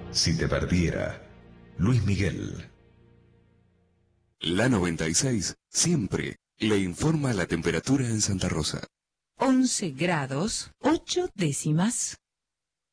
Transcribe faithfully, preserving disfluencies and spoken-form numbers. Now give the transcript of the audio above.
Si te perdiera, Luis Miguel. La noventa y seis siempre le informa la temperatura en Santa Rosa. once grados, ocho décimas.